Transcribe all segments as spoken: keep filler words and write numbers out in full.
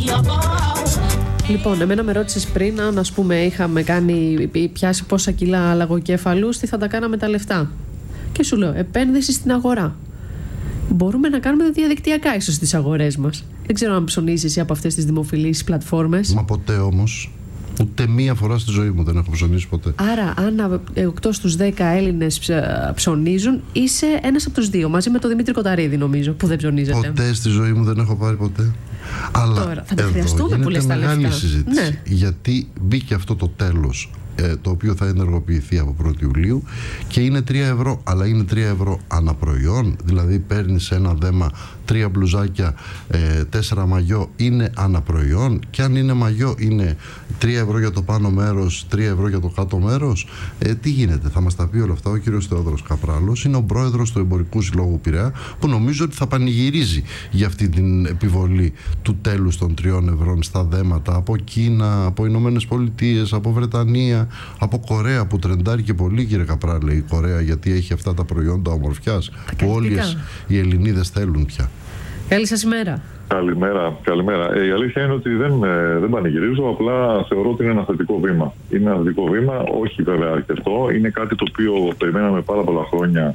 Λοιπόν, εμένα με ρώτησες πριν αν, ας πούμε, είχαμε κάνει, πιάσει πόσα κιλά λαγοκέφαλους, τι θα τα κάναμε τα λεφτά. Και σου λέω, επένδυση στην αγορά. Μπορούμε να κάνουμε διαδικτυακά ίσως στις αγορές μας. Δεν ξέρω αν ψωνίζεις εσύ από αυτές τις δημοφιλείς πλατφόρμες. Μα ποτέ όμως. Ούτε μία φορά στη ζωή μου δεν έχω ψωνίσει ποτέ. Άρα, αν οκτώ στους δέκα Έλληνες ψωνίζουν, είσαι ένας από τους δύο. Μαζί με τον Δημήτρη Κοταρίδη, νομίζω, που δεν ψωνίζεται. Ποτέ στη ζωή μου δεν έχω πάρει ποτέ. Αλλά τώρα θα τα χρειαστούμε που λες τα λεφτά. Μεγάλη συζήτηση. Ναι. Γιατί μπήκε αυτό το τέλος, το οποίο θα ενεργοποιηθεί από πρώτη Ιουλίου και είναι τρία ευρώ, αλλά είναι τρία ευρώ αναπροϊόν. Δηλαδή παίρνεις ένα δέμα, τρία μπλουζάκια, ε, τέσσερα μαγιό, είναι αναπροϊόν. Και αν είναι μαγιό, είναι τρία ευρώ για το πάνω μέρος, τρία ευρώ για το κάτω μέρος. Ε, τι γίνεται, θα μας τα πει όλα αυτά ο κύριος Θεόδωρος Καπράλος. Είναι ο πρόεδρος του Εμπορικού Συλλόγου Πειραιά, που νομίζω ότι θα πανηγυρίζει για αυτή την επιβολή του τέλους των τριών ευρώ στα δέματα από Κίνα, από Ηνωμένες Πολιτείες, από Βρετανία, από Κορέα, που τρεντάρει και πολύ, κύριε Καπράλε, η Κορέα, γιατί έχει αυτά τα προϊόντα ομορφιάς που όλες οι Ελληνίδες θέλουν πια. Καλή σας ημέρα. Καλημέρα, καλημέρα. Ε, η αλήθεια είναι ότι δεν, ε, δεν πανηγυρίζω, απλά θεωρώ ότι είναι ένα θετικό βήμα. Είναι ένα θετικό βήμα, όχι βέβαια αρκετό. Είναι κάτι το οποίο περιμέναμε πάρα πολλά χρόνια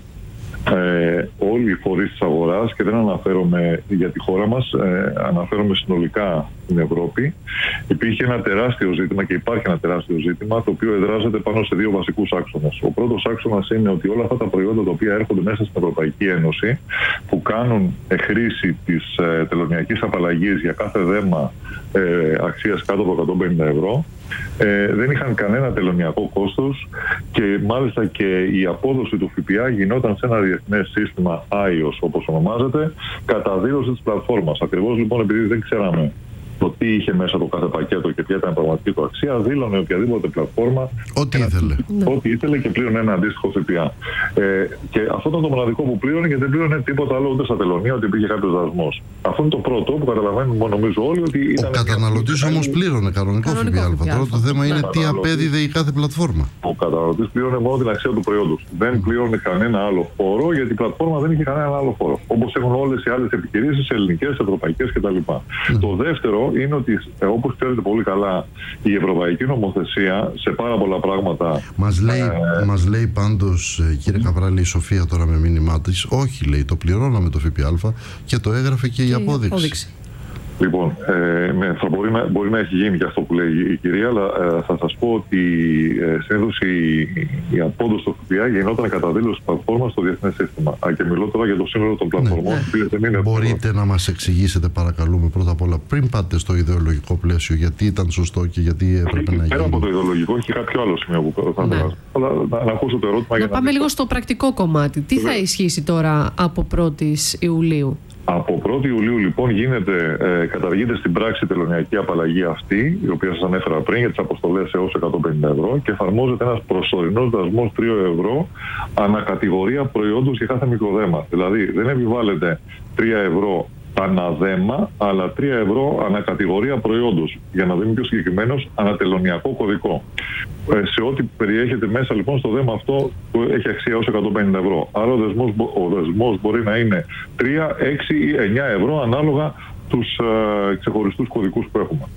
ε, όλοι οι φορείς της αγοράς, και δεν αναφέρομαι για τη χώρα μας, ε, αναφέρομαι συνολικά στην Ευρώπη. Υπήρχε ένα τεράστιο ζήτημα και υπάρχει ένα τεράστιο ζήτημα, το οποίο εδράζεται πάνω σε δύο βασικούς άξονες. Ο πρώτος άξονας είναι ότι όλα αυτά τα προϊόντα τα οποία έρχονται μέσα στην Ευρωπαϊκή Ένωση, που κάνουν χρήση της ε, τελωνειακής απαλλαγής για κάθε δέμα ε, αξίας κάτω από εκατόν πενήντα ευρώ, Ε, δεν είχαν κανένα τελωνειακό κόστος, και μάλιστα και η απόδοση του ΦΠΑ γινόταν σε ένα διεθνές σύστημα άι ο ες, όπως ονομάζεται, κατά δήλωση της πλατφόρμας. Ακριβώς λοιπόν επειδή δεν ξέραμε το τι είχε μέσα το κάθε πακέτο και ποια ήταν η πραγματική του αξία, δήλωνε οποιαδήποτε πλατφόρμα ό,τι ήθελε. Ό,τι ήθελε και πλήρωνε ένα αντίστοιχο ΦΠΑ. Ε, και αυτό ήταν το μοναδικό που πλήρωνε, και δεν πλήρωνε τίποτα άλλο ούτε στα τελωνία, ότι υπήρχε κάποιο δασμός. Αυτό είναι το πρώτο που καταλαβαίνουμε νομίζω όλοι, ότι ήταν. Ο καταναλωτής όμως πλήρωνε κανονικό ΦΠΑ. Τώρα το θέμα είναι τι απέδιδε η κάθε πλατφόρμα. Ο καταναλωτής πλήρωνε μόνο την αξία του προϊόντος. Δεν πλήρωνε κανένα άλλο φόρο, γιατί η πλατφόρμα δεν είχε κανένα άλλο φόρο. Όπως έχουν όλες οι άλλες επιχειρήσεις, ελληνικές, ευρωπαϊκές κτλ. Mm. Το δεύτερο είναι ότι, ε, όπως ξέρετε πολύ καλά, η ευρωπαϊκή νομοθεσία σε πάρα πολλά πράγματα. Μας λέει, ε, μας λέει πάντως, κύριε Καπράλη, η Σοφία τώρα με μήνυμά της, όχι, λέει, το πληρώναμε το ΦΠΑ και το έγραφε και, και η απόδειξη. απόδειξη. Λοιπόν, ε, θα μπορεί, να, μπορεί να έχει γίνει και αυτό που λέει η κυρία, αλλά ε, θα σας πω ότι ε, συνήθως η, η απόδοση του ΦΠΑ γινόταν κατά δήλωση της πλατφόρμας στο διεθνές σύστημα. Α, και μιλώ τώρα για το σύνολο των πλατφορμών. Ναι. Δεν είναι Μπορείτε να μας εξηγήσετε, παρακαλούμε, πρώτα απ' όλα, πριν πάτε στο ιδεολογικό πλαίσιο, γιατί ήταν σωστό και γιατί έπρεπε να γίνει. Πέρα από το ιδεολογικό, έχει κάποιο άλλο σημείο που θα ήθελα. Αλλά να, να ακούσω το ερώτημα. Να για πάμε να λίγο στο πρακτικό κομμάτι. Τι θα ισχύσει τώρα από πρώτη Ιουλίου? Από πρώτη Ιουλίου λοιπόν γίνεται, ε, καταργείται στην πράξη η τελωνειακή απαλλαγή αυτή, η οποία σας ανέφερα πριν, για τις αποστολές έως εκατόν πενήντα ευρώ, και εφαρμόζεται ένας προσωρινός δασμός τρία ευρώ ανακατηγορία προϊόντος για κάθε μικροδέμα. Δηλαδή δεν επιβάλλεται τρία ευρώ αναδέμα, αλλά τρία ευρώ ανακατηγορία προϊόντος. Για να δούμε πιο συγκεκριμένος, ανατελωνειακό κωδικό. Ε, σε ό,τι περιέχεται μέσα λοιπόν στο δέμα αυτό που έχει αξία έως εκατόν πενήντα ευρώ. Άρα ο δεσμός, ο δεσμός μπορεί να είναι τρία, έξι ή εννιά ευρώ ανάλογα τους ε, ξεχωριστούς κωδικούς που έχουμε.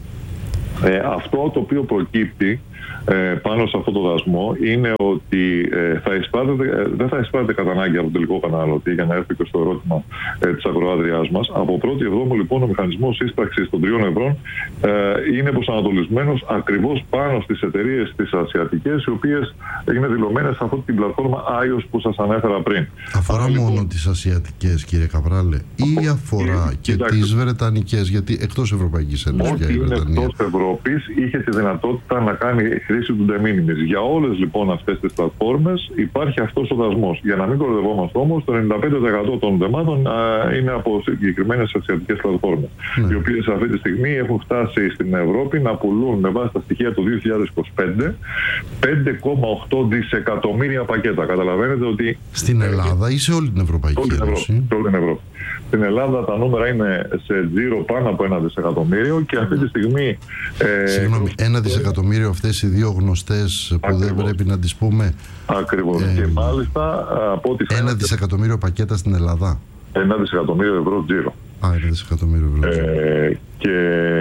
Ε, αυτό το οποίο προκύπτει ε, πάνω σε αυτό το δασμό είναι ότι ε, θα εισπράτεται, ε, δεν θα εισπράτεται κατά ανάγκη από τον τελικό καταναλωτή, για να έρθει και στο ερώτημα ε, της ακροάδριάς μας. Από πρώτη Εβδόμου λοιπόν ο μηχανισμός ίσπραξης των τριών ευρώ ε, είναι προσανατολισμένος ακριβώς πάνω στις εταιρείες τις ασιατικές, οι οποίες είναι δηλωμένες σε αυτή την πλατφόρμα άι ο ες που σας ανέφερα πριν. Αφορά Άρα, μόνο λοιπόν, τις ασιατικές, κύριε Καπράλε, ή αφορά και, και τις βρετανικές, γιατί εκτός Ευρωπαϊκής Ένωσης για η Βρετανία. Εκτός Ευρώπης είχε τη δυνατότητα να κάνει χρήση του de minimis. Για όλες λοιπόν αυτές τις πλατφόρμες υπάρχει αυτός ο δασμός. Για να μην κοροϊδευόμαστε όμως, το ενενήντα πέντε τοις εκατό των δεμάτων α, είναι από συγκεκριμένες ασιατικές πλατφόρμες. Ναι. Οι οποίες αυτή τη στιγμή έχουν φτάσει στην Ευρώπη να πουλούν με βάση τα στοιχεία του δύο χιλιάδες είκοσι πέντε πέντε κόμμα οκτώ δισεκατομμύρια πακέτα. Καταλαβαίνετε ότι. Στην Ελλάδα ή σε όλη την Ευρωπαϊκή Ένωση? Σε όλη την Ευρώπη. Στην Ελλάδα τα νούμερα είναι σε τζίρο πάνω από ένα δισεκατομμύριο και αυτή τη στιγμή. Ε, Συγγνώμη, ένα δισεκατομμύριο αυτές οι δύο γνωστές που ακριβώς δεν πρέπει να τις πούμε. Ακριβώς. Ε, και μάλιστα από ό,τι ένα δισεκατομμύριο πακέτα στην Ελλάδα. Ένα δισεκατομμύριο ευρώ τζίρο. Α, είναι δισεκατομμύριο ευρώ. Ε, και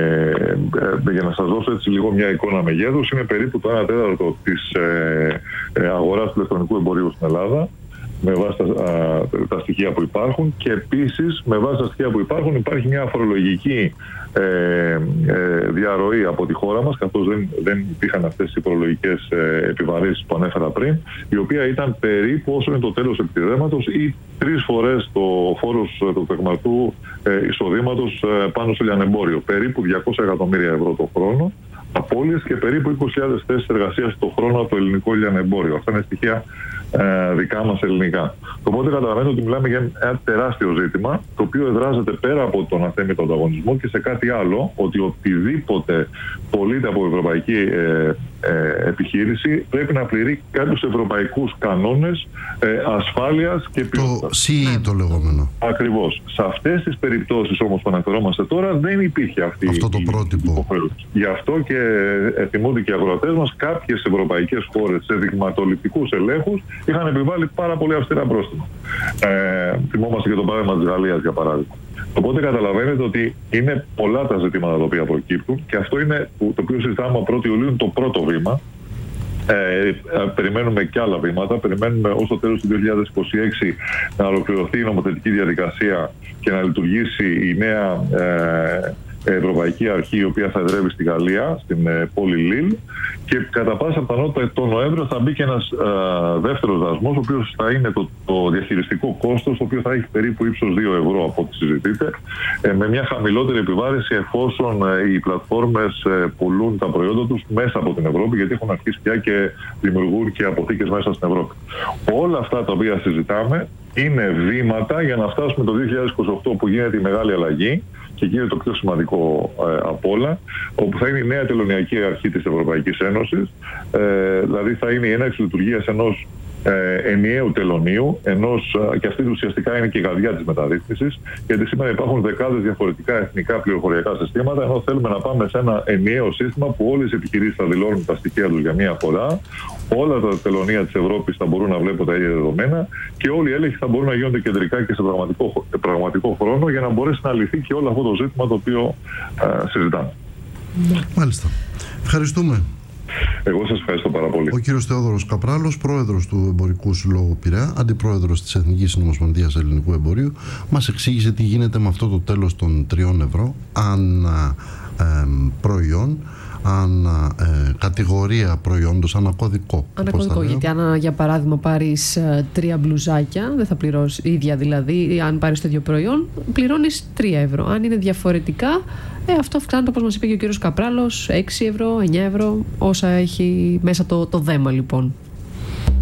ε, για να σας δώσω έτσι λίγο μια εικόνα μεγέθους, είναι περίπου το ένα τέταρτο της ε, ε, αγοράς του ηλεκτρονικού εμπορίου στην Ελλάδα, με βάση τα, α, τα στοιχεία που υπάρχουν, και επίσης με βάση τα στοιχεία που υπάρχουν υπάρχει μια φορολογική ε, ε, διαρροή από τη χώρα μας, καθώς δεν, δεν υπήρχαν αυτές οι φορολογικές ε, επιβαρύνσεις που ανέφερα πριν, η οποία ήταν περίπου όσο είναι το τέλος επιδέματος ή τρεις φορές το φόρος του τεκματού ε, εισοδήματος ε, πάνω στο λιανεμπόριο, περίπου διακόσια εκατομμύρια ευρώ το χρόνο απώλειες και περίπου είκοσι χιλιάδες θέσεις εργασίας το χρόνο από το ελληνικό λιανεμπόριο. Αυτά είναι στοιχεία ε, δικά μας ελληνικά. Οπότε καταλαβαίνετε ότι μιλάμε για ένα τεράστιο ζήτημα, το οποίο εδράζεται πέρα από τον αθέμητο ανταγωνισμό και σε κάτι άλλο, ότι οτιδήποτε πωλείται από ευρωπαϊκή ε, ε, επιχείρηση πρέπει να πληρεί κάποιους ευρωπαϊκούς κανόνες ε, ασφάλειας και ποιότητας. Το σι ι το λεγόμενο. Ακριβώς. Σε αυτές τις περιπτώσεις όμως που αναφερόμαστε τώρα δεν υπήρχε αυτή αυτό το η πρότυπο. υποχρέωση. Γι' αυτό και θυμούνται και οι αγροτές μας, κάποιες ευρωπαϊκές χώρες σε δειγματοληπτικούς ελέγχους είχαν επιβάλει πάρα πολύ αυστηρά πρόστιμα. Ε, θυμόμαστε και το παράδειγμα της Γαλλίας, για παράδειγμα. Οπότε καταλαβαίνετε ότι είναι πολλά τα ζητήματα τα οποία προκύπτουν, και αυτό είναι το οποίο συζητάμε από πρώτη Ιουλίου, το πρώτο βήμα. Ε, περιμένουμε και άλλα βήματα. Περιμένουμε ως το τέλος του δύο χιλιάδες είκοσι έξι να ολοκληρωθεί η νομοθετική διαδικασία και να λειτουργήσει η νέα ε, Ευρωπαϊκή Αρχή, η οποία θα εδρεύει στη Γαλλία, στην ε, πόλη Λίλ, και κατά πάσα πιθανότητα τον Νοέμβριο θα μπει και ένας ε, δεύτερος δασμός, ο οποίος θα είναι το, το διαχειριστικό κόστος, το οποίο θα έχει περίπου ύψος δύο ευρώ από ό,τι συζητείτε, ε, με μια χαμηλότερη επιβάρηση εφόσον ε, οι πλατφόρμες ε, πουλούν τα προϊόντα τους μέσα από την Ευρώπη, γιατί έχουν αρχίσει πια και δημιουργούν και αποθήκες μέσα στην Ευρώπη. Όλα αυτά τα οποία συζητάμε είναι βήματα για να φτάσουμε το δύο χιλιάδες είκοσι οκτώ, που γίνεται η μεγάλη αλλαγή, και εκεί είναι το πιο σημαντικό ε, από όλα, όπου θα είναι η νέα τελωνειακή αρχή της Ευρωπαϊκής Ένωσης, ε, δηλαδή θα είναι η έναρξη λειτουργίας ενός ε, ενιαίου τελωνίου, ενός, και αυτή ουσιαστικά είναι και η καρδιά της μεταρρύθμισης, γιατί σήμερα υπάρχουν δεκάδες διαφορετικά εθνικά πληροφοριακά συστήματα, ενώ θέλουμε να πάμε σε ένα ενιαίο σύστημα που όλες οι επιχειρήσεις θα δηλώνουν τα στοιχεία τους για μία φορά, όλα τα τελωνία της Ευρώπης θα μπορούν να βλέπουν τα ίδια δεδομένα και όλοι οι έλεγχοι θα μπορούν να γίνονται κεντρικά και σε πραγματικό, πραγματικό χρόνο, για να μπορέσει να λυθεί και όλο αυτό το ζήτημα το οποίο α, συζητάμε. Μάλιστα. Ευχαριστούμε. Εγώ σας ευχαριστώ πάρα πολύ. Ο κύριος Θεόδωρος Καπράλος, πρόεδρος του Εμπορικού Συλλόγου Πειραιά, αντιπρόεδρος της Εθνικής Συνομοσπονδίας Ελληνικού Εμπορίου, μας εξήγησε τι γίνεται με αυτό το τέλος των τριών ευρώ αν ε, προϊόν, αν ε, κατηγορία προϊόντος, ανακωδικό. Ανακωδικό, γιατί αν για παράδειγμα πάρεις ε, τρία μπλουζάκια, δεν θα πληρώσεις, ίδια δηλαδή, αν πάρεις το ίδιο προϊόν, πληρώνεις τρία ευρώ. Αν είναι διαφορετικά, ε, αυτό αυξάνεται, όπως μας είπε και ο κύριος Καπράλος, έξι ευρώ, εννιά ευρώ, όσα έχει μέσα το, το δέμα λοιπόν.